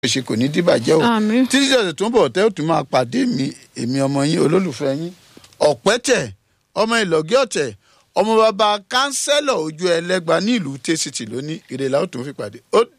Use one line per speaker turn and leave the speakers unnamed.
ṣe kò ní dìbàjẹ́ o
Àmín.
títí ọ̀sẹ̀ tó ń bọ̀ tẹ́ ò tún máa pàdé mi èmi ọmọ yín olólùfẹ́ yín ọ̀pẹ́tẹ̀ ọmọ ìlọ́gí ọ̀tẹ̀ ọmọ bàbá kánsẹ́lọ̀ ojú ẹlẹ́gba ní ìlú tẹ́sítì lónìí ìrẹ̀lá ó tún fi pàdé ó